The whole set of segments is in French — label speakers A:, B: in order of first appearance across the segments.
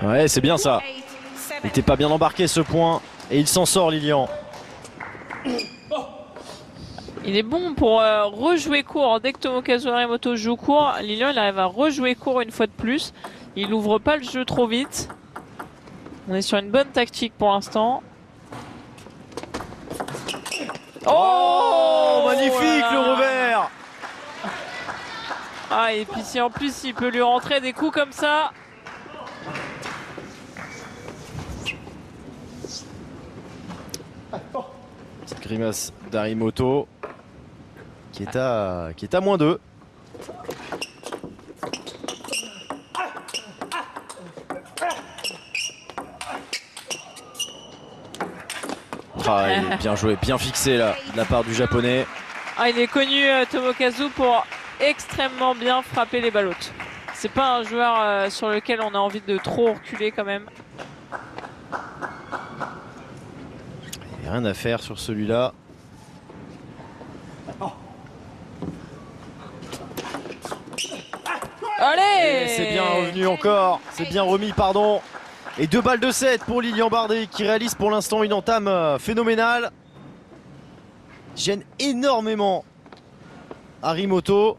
A: Ouais, c'est bien ça. Il n'était pas bien embarqué ce point et il s'en sort, Lilian.
B: Il est bon pour rejouer court. Dès que Tomokazu Harimoto joue court, Lilian il arrive à rejouer court une fois de plus. Il n'ouvre pas le jeu trop vite. On est sur une bonne tactique pour l'instant.
A: Oh, magnifique le revers.
B: Ah, et puis si en plus il peut lui rentrer des coups comme ça.
A: Petite grimace d'Harimoto qui est à -2. Ah, il est bien joué, bien fixé là de la part du japonais.
B: Ah, il est connu Tomokazu pour extrêmement bien frapper les balles hautes. C'est pas un joueur sur lequel on a envie de trop reculer quand même.
A: Il n'y a rien à faire sur celui-là.
B: Allez!
A: C'est bien revenu encore, c'est bien remis, pardon. Et 2 balles de 7 pour Lilian Bardet qui réalise pour l'instant une entame phénoménale. Gêne énormément Harimoto.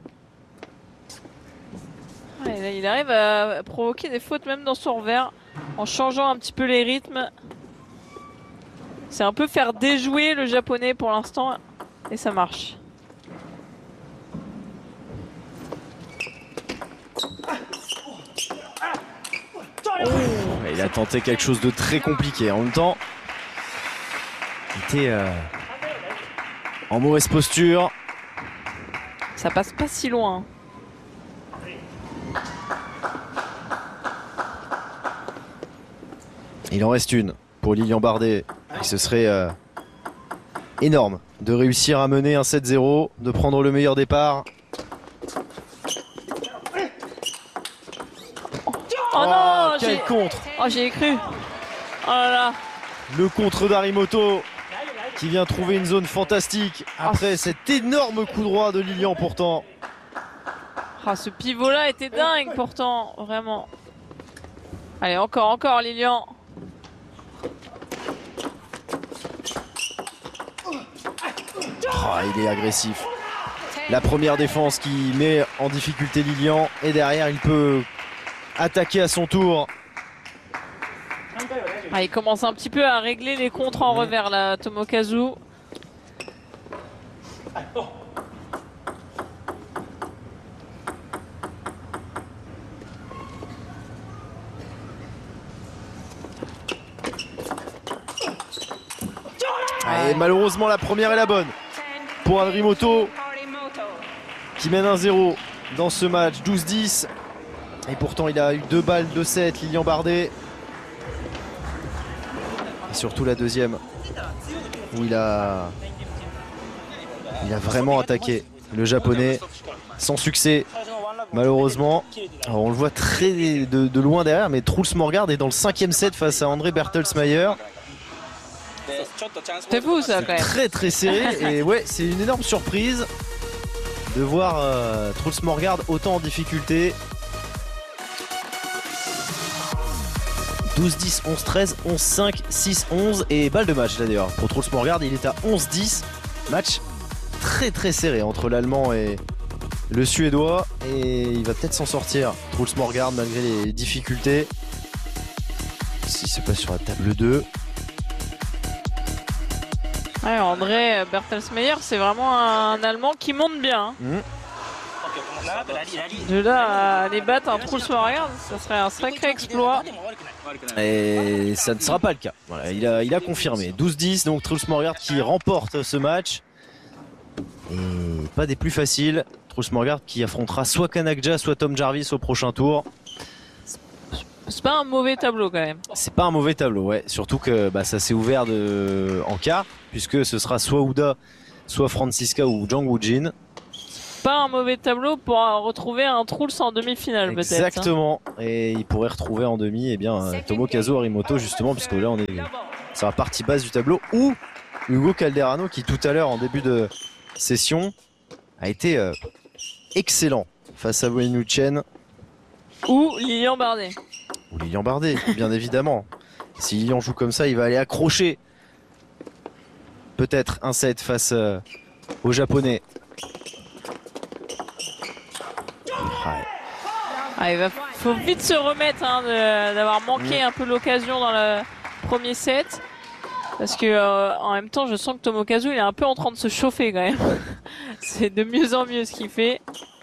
B: Ouais, il arrive à provoquer des fautes même dans son revers en changeant un petit peu les rythmes. C'est un peu faire déjouer le japonais pour l'instant et ça marche.
A: Il a tenté quelque chose de très compliqué. En même temps, il était en mauvaise posture.
B: Ça passe pas si loin.
A: Il en reste une pour Lilian Bardet. Et ce serait énorme de réussir à mener un 7-0, de prendre le meilleur départ.
B: Oh non,
A: quel contre!
B: Oh, j'y ai cru. Oh là là.
A: Le contre d'Harimoto qui vient trouver une zone fantastique après cet énorme coup droit de Lilian pourtant.
B: Ah, ce pivot là était dingue pourtant, vraiment. Allez, encore Lilian.
A: Oh, il est agressif. La première défense qui met en difficulté Lilian et derrière il peut attaquer à son tour.
B: Ah, il commence un petit peu à régler les contres en revers là, Tomokazu.
A: Et malheureusement la première est la bonne pour Harimoto qui mène 1-0 dans ce match, 12-10. Et pourtant il a eu 2 balles de 7, Lilian Bardet. Et surtout la deuxième où il a vraiment attaqué le japonais sans succès malheureusement. Alors on le voit très de loin derrière, mais Truls Morgard est dans le 5e set face à André Bertelsmeyer.
B: C'est fou ça quand même.
A: Très très serré et ouais, c'est une énorme surprise de voir Truls Morgard autant en difficulté. 12-10, 11-13, 11-5, 6-11 et balle de match là d'ailleurs. Pour Truls Morgard, il est à 11-10. Match très très serré entre l'Allemand et le Suédois et il va peut-être s'en sortir. Truls Morgard malgré les difficultés. Si c'est pas sur la table 2.
B: Ouais, André Bertelsmeyer, c'est vraiment un Allemand qui monte bien. De là à aller battre un Truls Morgard, ça serait un sacré exploit.
A: Et ça ne sera pas le cas. Voilà, il a confirmé. 12-10, donc Truls Morgard qui remporte ce match. Et pas des plus faciles. Truls Morgard qui affrontera soit Kanakja, soit Tom Jarvis au prochain tour.
B: C'est pas un mauvais tableau quand même.
A: C'est pas un mauvais tableau, ouais. Surtout que ça s'est ouvert en quart, puisque ce sera soit Ouda, soit Francisca ou Jang Woo-jin.
B: Pas un mauvais tableau pour retrouver un Truls en demi-finale peut-être.
A: Exactement. Et il pourrait retrouver en demi Tomokazu Harimoto justement, puisque là on est sur la partie basse du tableau, ou Hugo Calderano qui tout à l'heure en début de session a été excellent face à Wei Nu Chen.
B: Ou Lilian Bardet.
A: Lilian Bardet, bien évidemment. Si Lilian joue comme ça, il va aller accrocher peut-être un set face aux Japonais. Ouais.
B: Ah, faut vite se remettre hein, d'avoir manqué un peu l'occasion dans le premier set. Parce que en même temps, je sens que Tomokazu il est un peu en train de se chauffer quand même. C'est de mieux en mieux ce qu'il fait.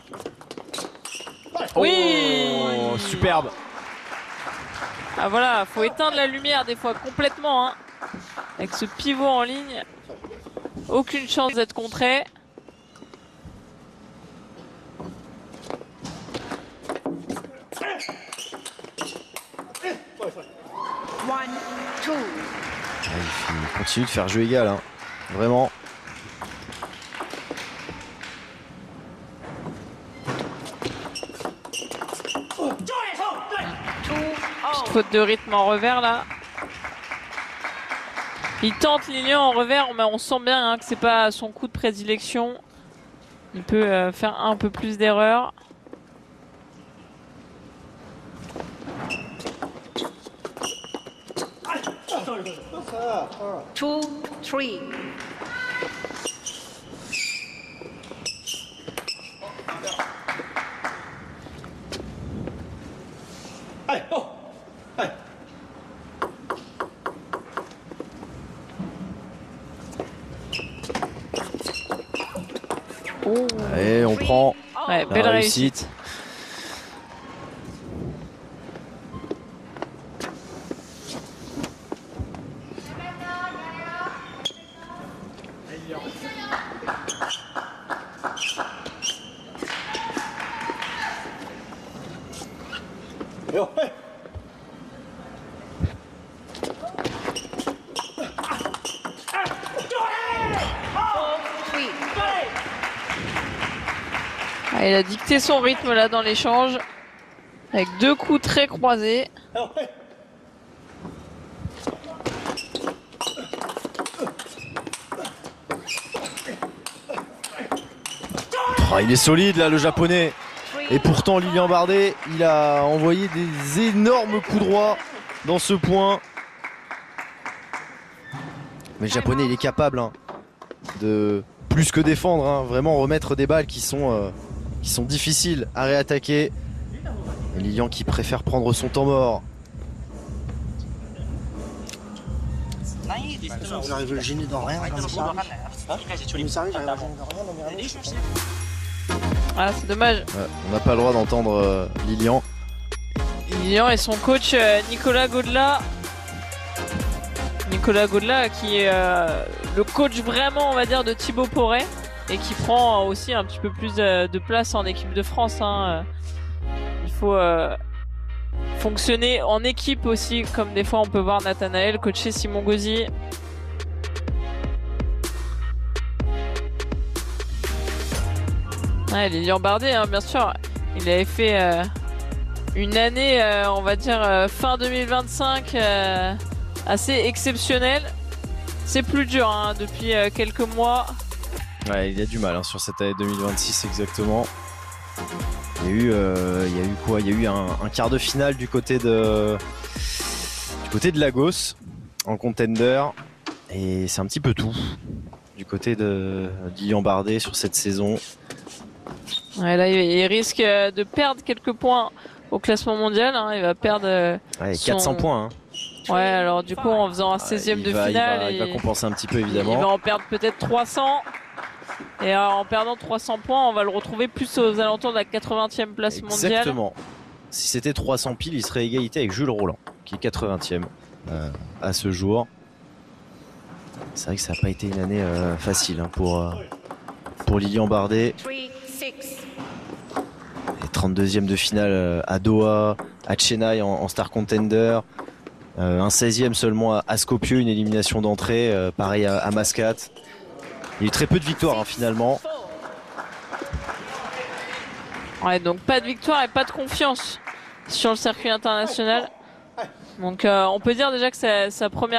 B: Oui,
A: oh, superbe.
B: Ah voilà, faut éteindre la lumière des fois complètement. Hein. Avec ce pivot en ligne, aucune chance d'être contré.
A: Il continue de faire jeu égal, hein. Vraiment.
B: Petite faute de rythme en revers là. Il tente Lilian en revers, mais on sent bien hein, que c'est pas son coup de prédilection. Il peut faire un peu plus d'erreurs.
C: Two, three.
A: Et on prend
B: Ouais, belle réussite. Ah, il a dicté son rythme là dans l'échange avec deux coups très croisés.
A: Oh, il est solide là le japonais. Et pourtant Lilian Bardet, il a envoyé des énormes coups droits dans ce point. Mais le japonais il est capable hein, de plus que défendre, hein, vraiment remettre des balles qui sont difficiles à réattaquer. Et Lilian qui préfère prendre son temps mort.
D: Vous arrivez le gêner dans rien comme ça. J'arrive à gêner dans rien, non mais rien.
B: Ah, c'est dommage.
A: Ouais, on n'a pas le droit d'entendre Lilian.
B: Lilian et son coach Nicolas Godela. Nicolas Godela qui est le coach vraiment on va dire de Thibaut Porret et qui prend aussi un petit peu plus de place en équipe de France. Hein. Il faut fonctionner en équipe aussi comme des fois on peut voir Nathanaël coacher Simon Gauzy. Ouais, Lilian Bardet, hein, bien sûr, il avait fait une année, on va dire fin 2025, assez exceptionnelle. C'est plus dur hein, depuis quelques mois.
A: Ouais, il y a du mal hein, sur cette année 2026 exactement. Il y a eu quoi? Il y a eu un quart de finale du côté de Lagos en contender et c'est un petit peu tout du côté de Lilian Bardet sur cette saison.
B: Ouais, là, il risque de perdre quelques points au classement mondial. Hein. Il va perdre
A: 400 points. Hein.
B: Ouais, alors du coup, en faisant un 16e de finale,
A: il va compenser un petit peu évidemment.
B: Il va en perdre peut-être 300. Et en perdant 300 points, on va le retrouver plus aux alentours de la 80e place mondiale.
A: Exactement. Si c'était 300 piles, il serait égalité avec Jules Roland, qui est 80e à ce jour. C'est vrai que ça n'a pas été une année facile hein, pour Lilian Bardet. 32e de finale à Doha, à Chennai en Star Contender, un 16e seulement à Skopje, une élimination d'entrée, pareil à Mascate. Il y a eu très peu de victoires hein, finalement.
B: Ouais, donc pas de victoire et pas de confiance sur le circuit international. Donc on peut dire déjà que c'est sa première